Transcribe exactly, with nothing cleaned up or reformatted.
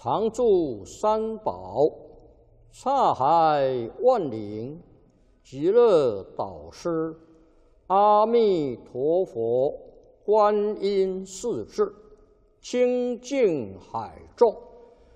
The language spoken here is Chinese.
常住三宝，刹海万灵，极乐导师，阿弥陀佛，观音世智，清净海众。